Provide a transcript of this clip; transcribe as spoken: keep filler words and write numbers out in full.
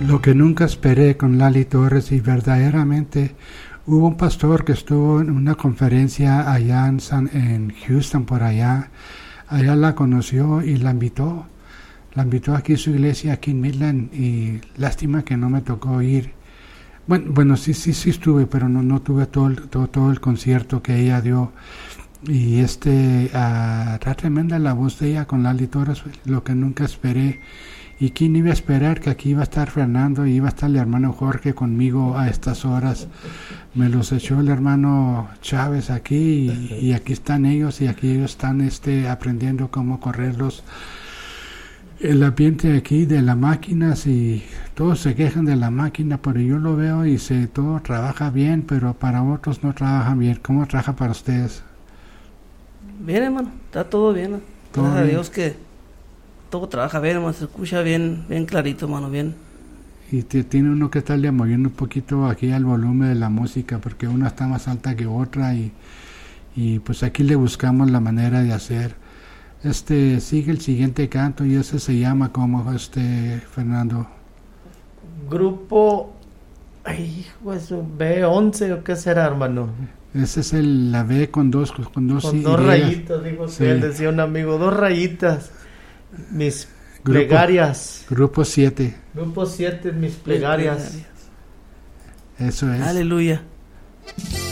Lo que nunca esperé con Lali Torres, y verdaderamente hubo un pastor que estuvo en una conferencia allá en, San, en Houston, por allá, allá la conoció y la invitó, la invitó aquí a su iglesia, aquí en Midland, y lástima que no me tocó ir. Bueno, bueno sí, sí, sí estuve, pero no, no tuve todo el, todo, todo el concierto que ella dio. Y este, uh, está tremenda la voz de ella con Lali Torres, lo que nunca esperé. ¿Y quién iba a esperar que aquí iba a estar Fernando y iba a estar el hermano Jorge conmigo a estas horas? Me los echó el hermano Chávez aquí y, y aquí están ellos y aquí ellos están este, aprendiendo cómo correrlos. El ambiente aquí de las máquinas y todos se quejan de la máquina, pero yo lo veo y sé, todo trabaja bien, pero para otros no trabaja bien. ¿Cómo trabaja para ustedes? Bien, hermano, está todo bien. ¿Todo Gracias bien? a Dios que todo trabaja bien, hermano, se escucha bien, bien clarito, hermano, bien. Y te, tiene uno que estarle moviendo un poquito aquí al volumen de la música, porque una está más alta que otra y, y pues aquí le buscamos la manera de hacer. Este, sigue el siguiente canto y ese se llama como, este, Fernando. Grupo, ay, pues B once o qué será, hermano. Ese es el, la B con dos, con dos, Con y- dos y- rayitas, dijo sí. que él decía un amigo, dos rayitas. Mis Grupo- plegarias. Grupo siete, Grupo siete, mis plegarias. eso es. Aleluya.